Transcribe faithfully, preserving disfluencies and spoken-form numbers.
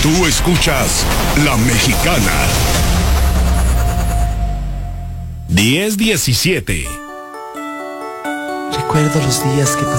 Tú escuchas La Mexicana. diez diecisiete. Recuerdo los días que pasé